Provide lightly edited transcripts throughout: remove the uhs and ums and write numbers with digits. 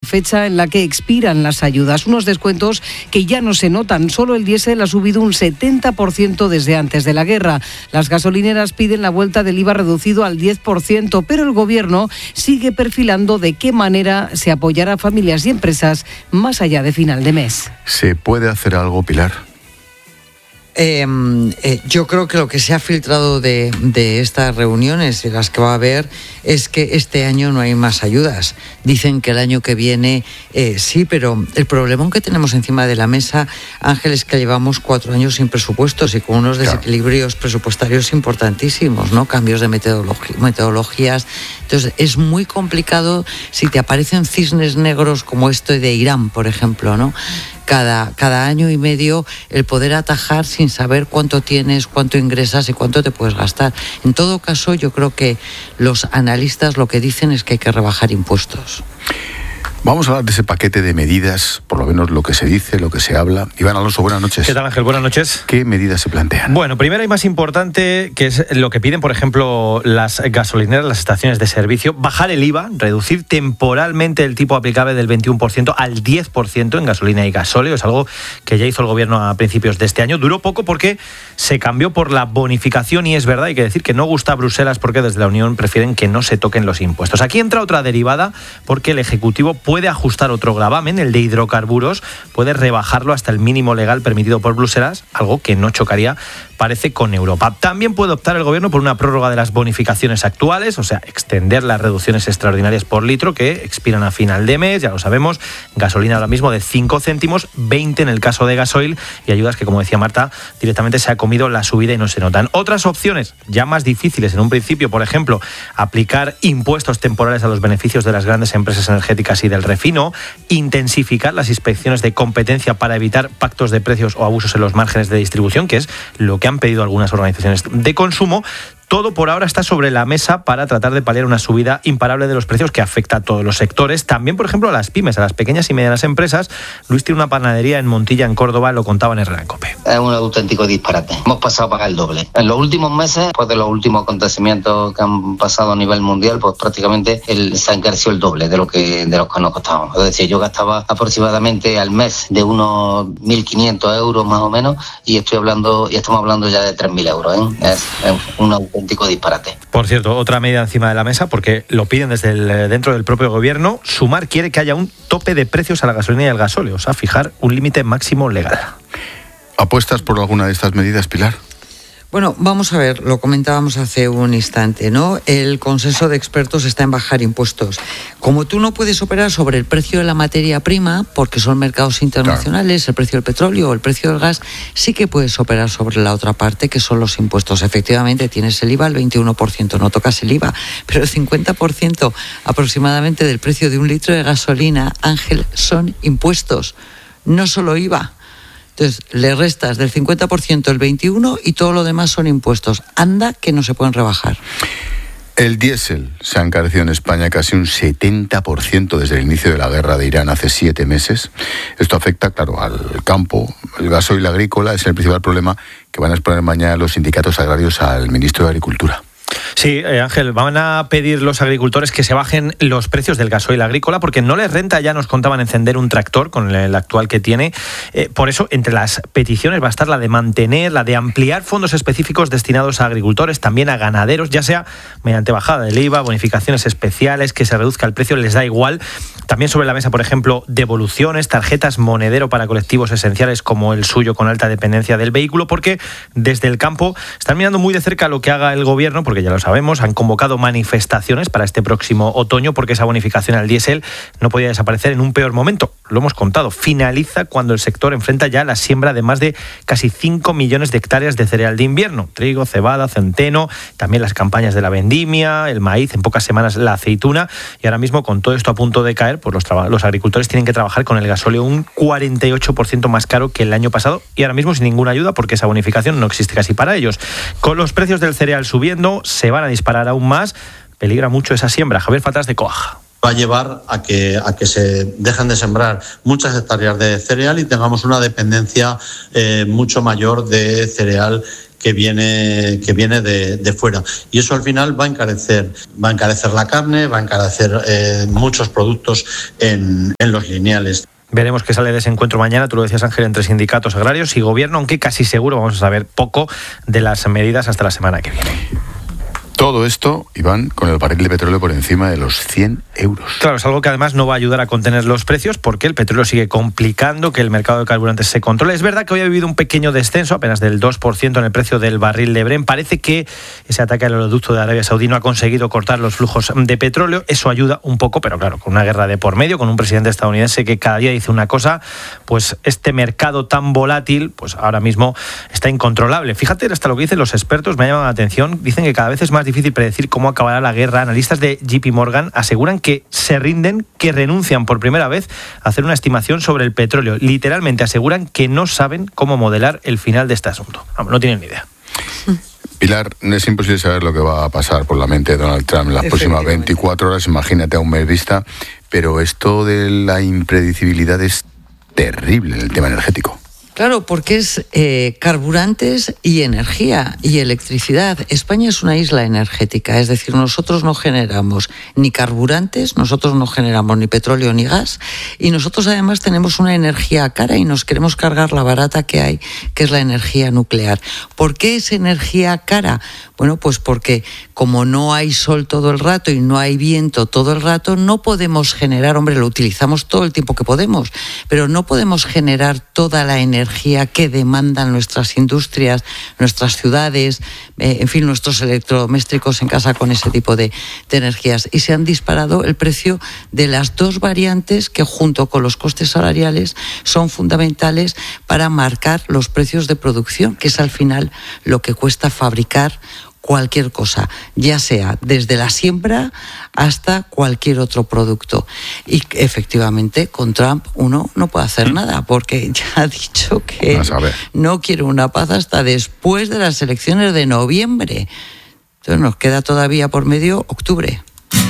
fecha en la que expiran las ayudas. Unos descuentos que ya no se notan. Solo el diésel ha subido un 70% desde antes de la guerra. Las gasolineras piden la vuelta del IVA reducido al 10%, pero el Gobierno sigue perfilando de qué manera se apoyará a familias y empresas más allá de final de mes. ¿Se puede hacer algo, Pilar? Yo creo que lo que se ha filtrado de estas reuniones y las que va a haber es que este año no hay más ayudas. Dicen que el año que viene sí, pero el problemón que tenemos encima de la mesa, Ángel, es que llevamos 4 años sin presupuestos y con unos desequilibrios presupuestarios importantísimos, ¿no? Cambios de metodologías. Entonces es muy complicado si te aparecen cisnes negros como esto de Irán, por ejemplo, ¿no? Cada año y medio el poder atajar sin saber cuánto tienes, cuánto ingresas y cuánto te puedes gastar. En todo caso, yo creo que los analistas lo que dicen es que hay que rebajar impuestos. Vamos a hablar de ese paquete de medidas, por lo menos lo que se dice, lo que se habla. Iván Alonso, buenas noches. ¿Qué tal, Ángel? Buenas noches. ¿Qué medidas se plantean? Bueno, primero y más importante, que es lo que piden, por ejemplo, las gasolineras, las estaciones de servicio, bajar el IVA, reducir temporalmente el tipo aplicable del 21% al 10% en gasolina y gasóleo. Es algo que ya hizo el Gobierno a principios de este año. Duró poco porque se cambió por la bonificación y es verdad, hay que decir que no gusta a Bruselas porque desde la Unión prefieren que no se toquen los impuestos. Aquí entra otra derivada porque el Ejecutivo puede ajustar otro gravamen, el de hidrocarburos, puede rebajarlo hasta el mínimo legal permitido por Bruselas, algo que no chocaría, parece, con Europa. También puede optar el Gobierno por una prórroga de las bonificaciones actuales, o sea, extender las reducciones extraordinarias por litro que expiran a final de mes, ya lo sabemos, gasolina ahora mismo de 5 céntimos, 20 en el caso de gasoil, y ayudas que, como decía Marta, directamente se ha comido la subida y no se notan. Otras opciones, ya más difíciles en un principio, por ejemplo, aplicar impuestos temporales a los beneficios de las grandes empresas energéticas y del refino, intensificar las inspecciones de competencia para evitar pactos de precios o abusos en los márgenes de distribución, que es lo que han pedido algunas organizaciones de consumo. Todo por ahora está sobre la mesa para tratar de paliar una subida imparable de los precios que afecta a todos los sectores. También, por ejemplo, a las pymes, a las pequeñas y medianas empresas. Luis tiene una panadería en Montilla, en Córdoba, lo contaba en Herrera en COPE. Es un auténtico disparate. Hemos pasado a pagar el doble. En los últimos meses, después de los últimos acontecimientos que han pasado a nivel mundial, pues prácticamente se ha encarecido el doble de lo que nos costábamos. Es decir, yo gastaba aproximadamente al mes de unos 1.500 euros más o menos y estamos hablando ya de 3.000 euros. Es un auténtico disparate. Por cierto, otra medida encima de la mesa, porque lo piden desde dentro del propio Gobierno. Sumar quiere que haya un tope de precios a la gasolina y al gasóleo, o sea, fijar un límite máximo legal. ¿Apuestas por alguna de estas medidas, Pilar? Bueno, vamos a ver, lo comentábamos hace un instante, ¿no? El consenso de expertos está en bajar impuestos. Como tú no puedes operar sobre el precio de la materia prima, porque son mercados internacionales, el precio del petróleo o el precio del gas, sí que puedes operar sobre la otra parte, que son los impuestos. Efectivamente, tienes el IVA al 21%, no tocas el IVA, pero el 50% aproximadamente del precio de un litro de gasolina, Ángel, son impuestos, no solo IVA. Entonces, le restas del 50% el 21% y todo lo demás son impuestos. Anda que no se pueden rebajar. El diésel se ha encarecido en España casi un 70% desde el inicio de la guerra de Irán hace 7 meses. Esto afecta, claro, al campo. El gasoil agrícola es el principal problema que van a exponer mañana los sindicatos agrarios al ministro de Agricultura. Sí, Ángel, van a pedir los agricultores que se bajen los precios del gasoil agrícola porque no les renta, ya nos contaban, encender un tractor con el actual que tiene. Por eso, entre las peticiones va a estar la de mantener, la de ampliar fondos específicos destinados a agricultores, también a ganaderos, ya sea mediante bajada del IVA, bonificaciones especiales, que se reduzca el precio, les da igual. También sobre la mesa, por ejemplo, devoluciones, tarjetas monedero para colectivos esenciales como el suyo con alta dependencia del vehículo, porque desde el campo están mirando muy de cerca lo que haga el Gobierno, porque ya lo sabemos, han convocado manifestaciones para este próximo otoño porque esa bonificación al diésel no podía desaparecer en un peor momento. Lo hemos contado, finaliza cuando el sector enfrenta ya la siembra de más de casi 5 millones de hectáreas de cereal de invierno, trigo, cebada, centeno, también las campañas de la vendimia, el maíz, en pocas semanas la aceituna, y ahora mismo con todo esto a punto de caer, pues los agricultores tienen que trabajar con el gasóleo un 48% más caro que el año pasado y ahora mismo sin ninguna ayuda porque esa bonificación no existe casi para ellos. Con los precios del cereal subiendo, se van a disparar aún más, peligra mucho esa siembra. Javier Fatras de Coag. Va a llevar a que se dejen de sembrar muchas hectáreas de cereal y tengamos una dependencia mucho mayor de cereal que viene de fuera. Y eso al final va a encarecer la carne, va a encarecer muchos productos en los lineales. Veremos qué sale de ese encuentro mañana, tú lo decías, Ángel, entre sindicatos agrarios y gobierno, aunque casi seguro vamos a saber poco de las medidas hasta la semana que viene. Todo esto, Iván, con el barril de petróleo por encima de los 100 euros. Claro, es algo que además no va a ayudar a contener los precios porque el petróleo sigue complicando que el mercado de carburantes se controle. Es verdad que hoy ha vivido un pequeño descenso, apenas del 2% en el precio del barril de Brent. Parece que ese ataque al oleoducto de Arabia Saudí no ha conseguido cortar los flujos de petróleo. Eso ayuda un poco, pero claro, con una guerra de por medio, con un presidente estadounidense que cada día dice una cosa, pues este mercado tan volátil, pues ahora mismo está incontrolable. Fíjate hasta lo que dicen los expertos, me ha llamado la atención. Dicen que cada vez es más difícil predecir cómo acabará la guerra. Analistas de JP Morgan aseguran que se rinden, que renuncian por primera vez a hacer una estimación sobre el petróleo. Literalmente aseguran que no saben cómo modelar el final de este asunto. No tienen ni idea. Pilar, es imposible saber lo que va a pasar por la mente de Donald Trump en las próximas 24 horas, imagínate a un mes vista, pero esto de la impredecibilidad es terrible en el tema energético. Claro, porque es carburantes y energía y electricidad. España es una isla energética, es decir, nosotros no generamos ni carburantes, nosotros no generamos ni petróleo ni gas, y nosotros además tenemos una energía cara y nos queremos cargar la barata que hay, que es la energía nuclear. ¿Por qué es energía cara? Bueno, pues porque como no hay sol todo el rato y no hay viento todo el rato, no podemos generar, lo utilizamos todo el tiempo que podemos, pero no podemos generar toda la energía que demandan nuestras industrias, nuestras ciudades, en fin, nuestros electrodomésticos en casa con ese tipo de energías. Y se han disparado el precio de las dos variantes que, junto con los costes salariales, son fundamentales para marcar los precios de producción, que es al final lo que cuesta fabricar cualquier cosa, ya sea desde la siembra hasta cualquier otro producto. Y efectivamente con Trump uno no puede hacer nada, porque ya ha dicho que no quiere una paz hasta después de las elecciones de noviembre. Entonces nos queda todavía por medio octubre.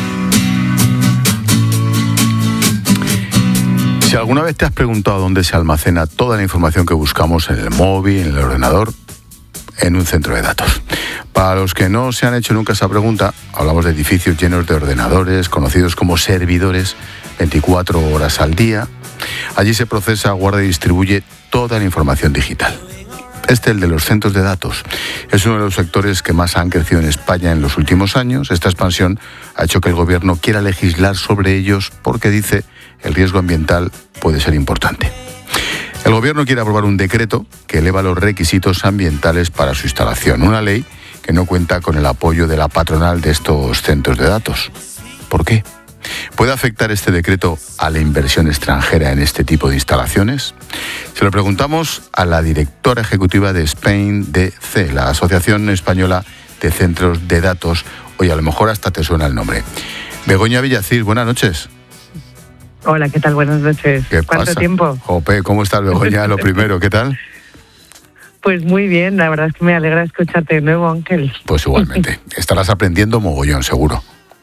Si alguna vez te has preguntado dónde se almacena toda la información que buscamos en el móvil, en el ordenador, en un centro de datos. Para los que no se han hecho nunca esa pregunta, hablamos de edificios llenos de ordenadores, conocidos como servidores, 24 horas al día. Allí se procesa, guarda y distribuye toda la información digital. El de los centros de datos, es uno de los sectores que más han crecido en España en los últimos años. Esta expansión ha hecho que el gobierno quiera legislar sobre ellos porque dice el riesgo ambiental puede ser importante. El gobierno quiere aprobar un decreto que eleva los requisitos ambientales para su instalación, una ley que no cuenta con el apoyo de la patronal de estos centros de datos. ¿Por qué? ¿Puede afectar este decreto a la inversión extranjera en este tipo de instalaciones? Se lo preguntamos a la directora ejecutiva de Spain DC, la Asociación Española de Centros de Datos. Oye, a lo mejor hasta te suena el nombre. Begoña Villacís, buenas noches. Hola, ¿qué tal? Buenas noches. ¿Cuánto pasa? Tiempo? Jope, ¿cómo estás, Begoña? Lo primero, ¿qué tal? Pues muy bien, la verdad es que me alegra escucharte de nuevo, Ángel. Pues igualmente. Estarás aprendiendo mogollón, seguro.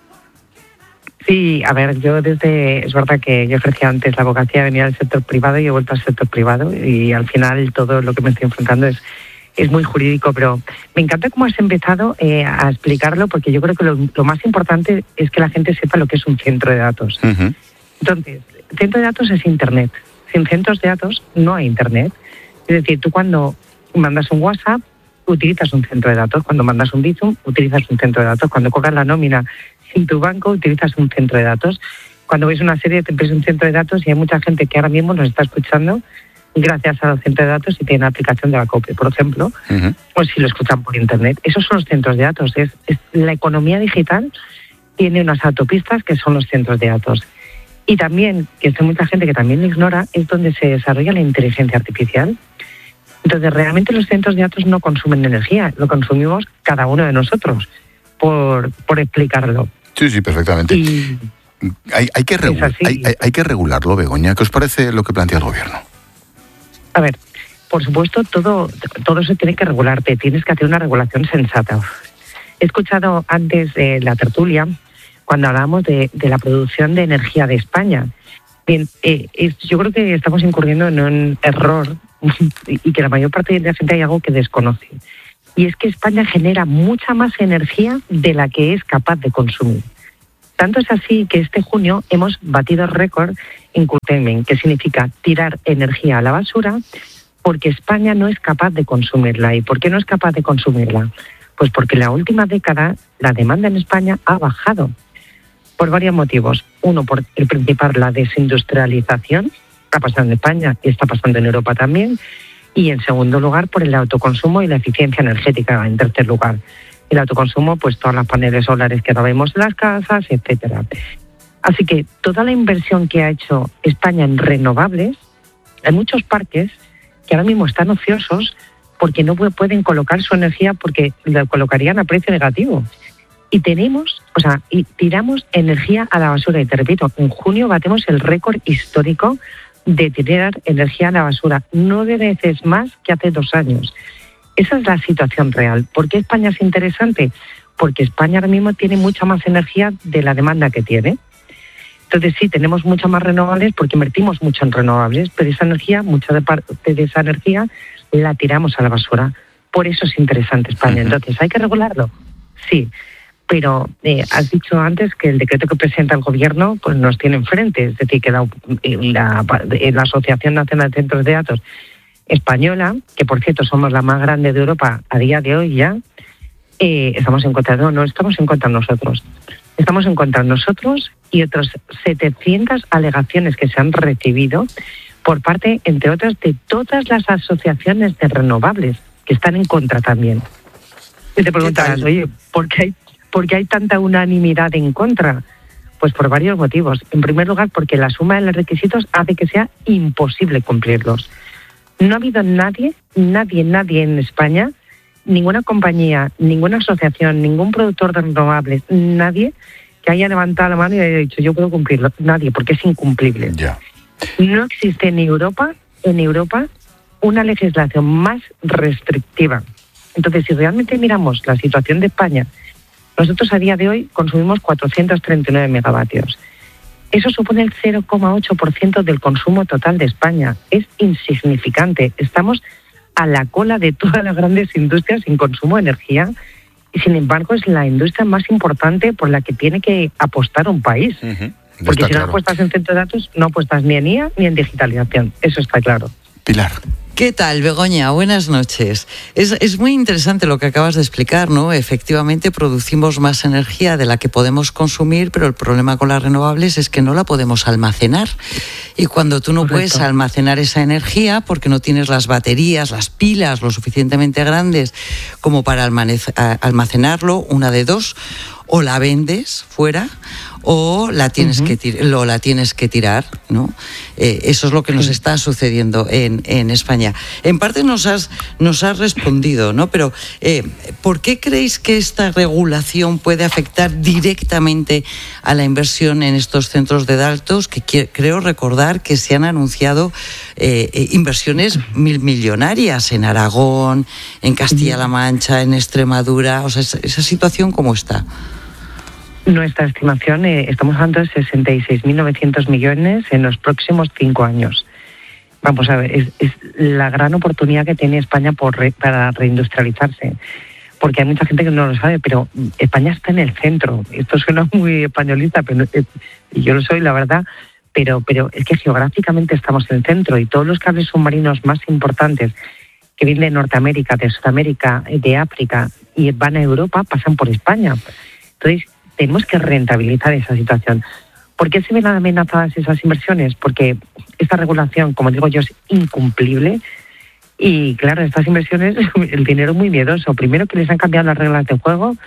Sí, a ver, es verdad que yo ejercía antes la abogacía, venía del sector privado y he vuelto al sector privado y al final todo lo que me estoy enfrentando es muy jurídico, pero me encanta cómo has empezado a explicarlo, porque yo creo que lo más importante es que la gente sepa lo que es un centro de datos. Uh-huh. Entonces, centro de datos es Internet. Sin centros de datos no hay Internet. Es decir, tú cuando mandas un WhatsApp, utilizas un centro de datos. Cuando mandas un Bizum, utilizas un centro de datos. Cuando cobras la nómina en tu banco, utilizas un centro de datos. Cuando ves una serie, te ves un centro de datos y hay mucha gente que ahora mismo nos está escuchando gracias a los centros de datos y tienen la aplicación de la COPE, por ejemplo, pues si lo escuchan por Internet. Esos son los centros de datos. Es la economía digital tiene unas autopistas que son los centros de datos. Y también, que hay mucha gente que también lo ignora, es donde se desarrolla la inteligencia artificial. Entonces, realmente los centros de datos no consumen energía, lo consumimos cada uno de nosotros, por explicarlo. Sí, perfectamente. Y hay que regularlo, Begoña. ¿Qué os parece lo que plantea el gobierno? A ver, por supuesto, todo se tiene que regularte, tienes que hacer una regulación sensata. He escuchado antes la tertulia, cuando hablábamos de la producción de energía de España. Bien, yo creo que estamos incurriendo en un error y que la mayor parte de la gente hay algo que desconoce. y es que España genera mucha más energía de la que es capaz de consumir. Tanto es así que este junio hemos batido récord en curtailment, que significa tirar energía a la basura, porque España no es capaz de consumirla. ¿Y por qué no es capaz de consumirla? Pues porque en la última década la demanda en España ha bajado por varios motivos. Uno, por el principal, la desindustrialización, está pasando en España y está pasando en Europa también. Y en segundo lugar, por el autoconsumo y la eficiencia energética. En tercer lugar, el autoconsumo, pues todos los paneles solares que ahora vemos en las casas, etcétera. Así que toda la inversión que ha hecho España en renovables, hay muchos parques que ahora mismo están ociosos porque no pueden colocar su energía porque la colocarían a precio negativo. Y tiramos energía a la basura. Y te repito, en junio batemos el récord histórico de tirar energía a la basura, 9 veces más que hace 2 años. Esa es la situación real. ¿Por qué España es interesante? Porque España ahora mismo tiene mucha más energía de la demanda que tiene. Entonces sí, tenemos mucho más renovables porque invertimos mucho en renovables, pero esa energía, mucha parte de esa energía la tiramos a la basura. Por eso es interesante España. Entonces, ¿hay que regularlo? Sí. Pero has dicho antes que el decreto que presenta el Gobierno pues nos tiene enfrente, es decir, que la Asociación Nacional de Centros de Datos Española, que por cierto somos la más grande de Europa a día de hoy ya, estamos en contra. No estamos en contra nosotros. Estamos en contra nosotros y otras 700 alegaciones que se han recibido por parte, entre otras, de todas las asociaciones de renovables que están en contra también. Y te preguntarás, oye, ¿por qué hay tanta unanimidad en contra? Pues por varios motivos. En primer lugar, porque la suma de los requisitos hace que sea imposible cumplirlos. No ha habido nadie en España, ninguna compañía, ninguna asociación, ningún productor de renovables, nadie que haya levantado la mano y haya dicho yo puedo cumplirlo. Nadie, porque es incumplible. Ya. No existe en Europa, una legislación más restrictiva. Entonces, si realmente miramos la situación de España, nosotros a día de hoy consumimos 439 megavatios. Eso supone el 0,8% del consumo total de España. Es insignificante. Estamos a la cola de todas las grandes industrias en consumo de energía y, sin embargo, es la industria más importante por la que tiene que apostar un país. Porque si no apuestas en centro de datos, no apuestas ni en IA ni en digitalización. Eso está claro. Pilar. ¿Qué tal, Begoña? Buenas noches. Es muy interesante lo que acabas de explicar, ¿no? Efectivamente, producimos más energía de la que podemos consumir, pero el problema con las renovables es que no la podemos almacenar. Y cuando tú no puedes almacenar esa energía porque no tienes las baterías, las pilas lo suficientemente grandes como para almacenarlo, una de dos, o la vendes fuera o la tienes que tirar, ¿no? Eso es lo que nos está sucediendo en España. En parte nos has respondido, ¿no? Pero ¿por qué creéis que esta regulación puede afectar directamente a la inversión en estos centros de datos? Que creo recordar que se han anunciado inversiones millonarias en Aragón, en Castilla-La Mancha, en Extremadura. O sea, ¿esa situación cómo está? Nuestra estimación, estamos hablando de 66.900 millones en los próximos 5 años. Vamos a ver, es la gran oportunidad que tiene España para reindustrializarse. Porque hay mucha gente que no lo sabe, pero España está en el centro. Esto suena muy españolista, pero yo lo soy, la verdad. Pero es que geográficamente estamos en el centro y todos los cables submarinos más importantes que vienen de Norteamérica, de Sudamérica, de África y van a Europa pasan por España. Entonces, tenemos que rentabilizar esa situación. ¿Por qué se ven amenazadas esas inversiones? Porque esta regulación, como digo yo, es incumplible y, claro, estas inversiones, el dinero es muy miedoso. Primero que les han cambiado las reglas de juego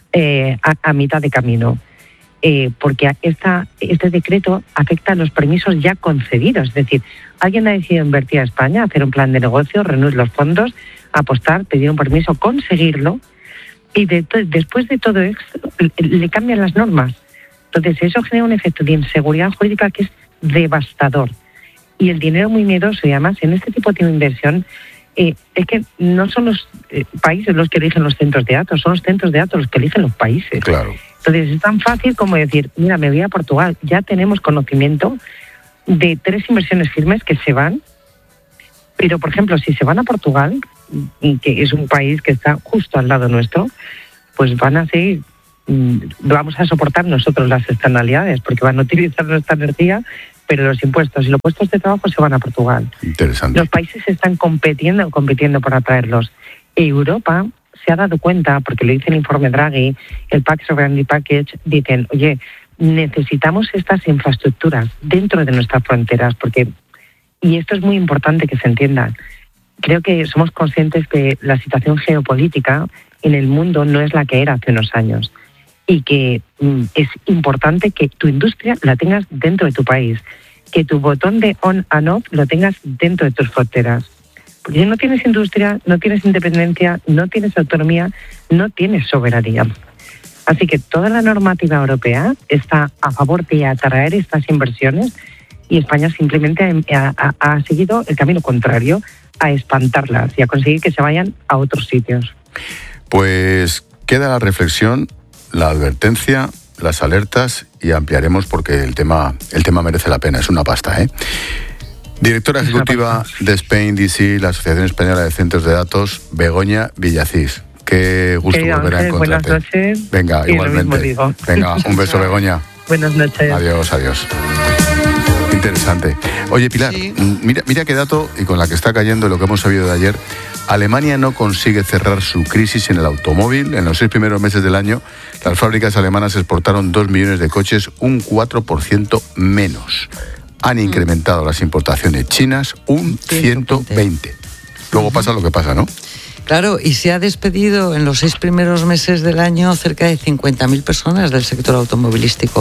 a mitad de camino, porque este decreto afecta a los permisos ya concedidos. Es decir, alguien ha decidido invertir a España, hacer un plan de negocio, reunir los fondos, apostar, pedir un permiso, conseguirlo, y después de todo esto le cambian las normas. Entonces eso genera un efecto de inseguridad jurídica que es devastador. Y el dinero muy miedoso, y además en este tipo de inversión es que no son los países los que eligen los centros de datos, son los centros de datos los que eligen los países. Claro. Entonces es tan fácil como decir, mira, me voy a Portugal. Ya tenemos conocimiento de 3 inversiones firmes que se van Pero, por ejemplo, si se van a Portugal, que es un país que está justo al lado nuestro, pues van a seguir, vamos a soportar nosotros las externalidades, porque van a utilizar nuestra energía, pero los impuestos y los puestos de trabajo se van a Portugal. Interesante. Los países están compitiendo por atraerlos. Europa se ha dado cuenta, porque lo dice el informe Draghi, el Pax Sovereignty Package, dicen, oye, necesitamos estas infraestructuras dentro de nuestras fronteras, porque, y esto es muy importante que se entienda, creo que somos conscientes que la situación geopolítica en el mundo no es la que era hace unos años y que es importante que tu industria la tengas dentro de tu país, que tu botón de on and off lo tengas dentro de tus fronteras. Porque si no tienes industria, no tienes independencia, no tienes autonomía, no tienes soberanía. Así que toda la normativa europea está a favor de atraer estas inversiones y España simplemente ha seguido el camino contrario, a espantarlas y a conseguir que se vayan a otros sitios. Pues queda la reflexión, la advertencia, las alertas y ampliaremos porque el tema merece la pena, es una pasta, ¿eh? Directora ejecutiva de Spain DC, la Asociación Española de Centros de Datos, Begoña Villacís. Qué gusto volver a encontrarte. Buenas noches. Venga, igualmente. Venga, un beso, Begoña. Buenas noches. Adiós. Interesante. Oye, Pilar, sí. mira qué dato, y con la que está cayendo lo que hemos sabido de ayer, Alemania no consigue cerrar su crisis en el automóvil. En los 6 primeros meses del año, las fábricas alemanas exportaron 2 millones de coches, un 4% menos. Han incrementado las importaciones chinas un 120. Luego pasa lo que pasa, ¿no? Claro, y se ha despedido en los 6 primeros meses del año cerca de 50.000 personas del sector automovilístico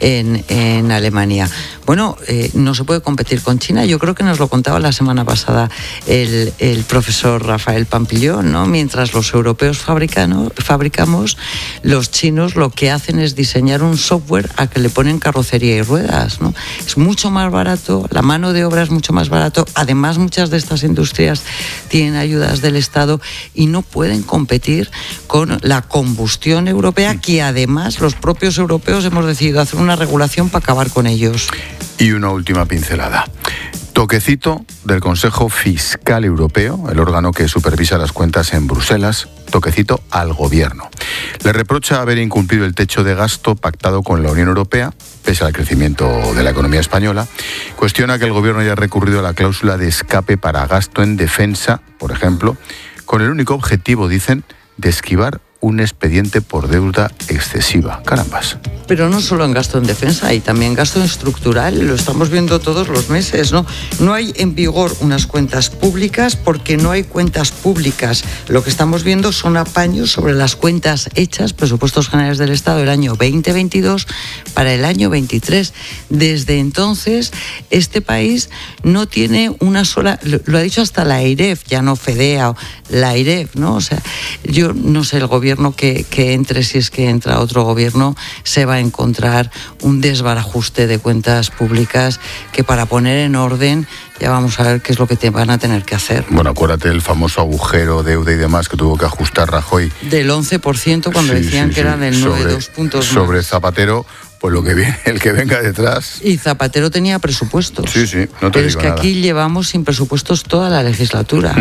en Alemania. Bueno, no se puede competir con China. Yo creo que nos lo contaba la semana pasada el profesor Rafael Pampillón, ¿no? Mientras los europeos fabricamos, los chinos lo que hacen es diseñar un software a que le ponen carrocería y ruedas, ¿no? Es mucho más barato, la mano de obra es mucho más barato. Además, muchas de estas industrias tienen ayudas del Estado y no pueden competir con la combustión europea, que además los propios europeos hemos decidido hacer una regulación para acabar con ellos. Y una última pincelada. Toquecito del Consejo Fiscal Europeo, el órgano que supervisa las cuentas en Bruselas, toquecito al gobierno. Le reprocha haber incumplido el techo de gasto pactado con la Unión Europea, pese al crecimiento de la economía española. Cuestiona que el gobierno haya recurrido a la cláusula de escape para gasto en defensa, por ejemplo, con el único objetivo, dicen, de esquivar un expediente por deuda excesiva. Carambas. Pero no solo en gasto en defensa, hay también gasto estructural, lo estamos viendo todos los meses, ¿no? No hay en vigor unas cuentas públicas porque no hay cuentas públicas. Lo que estamos viendo son apaños sobre las cuentas hechas, presupuestos generales del Estado del año 2022 para el año 23. Desde entonces, este país no tiene una sola, lo ha dicho hasta la AIREF, ya no FEDEA, la AIREF, ¿no? O sea, yo no sé, el gobierno que entre, si es que entra otro gobierno, se va a encontrar un desbarajuste de cuentas públicas que para poner en orden ya vamos a ver qué es lo que te van a tener que hacer. Bueno, acuérdate del famoso agujero, deuda y demás que tuvo que ajustar Rajoy. Del 11% cuando decían que era del 9,2 puntos más. Sobre Zapatero, pues lo que viene, el que venga detrás. Y Zapatero tenía presupuestos. Sí, no te pero digo es que nada. Aquí llevamos sin presupuestos toda la legislatura.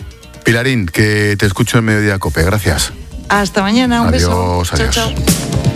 Pilarín, que te escucho en Mediodía Cope. Gracias. Hasta mañana, un beso. Adiós. Chao.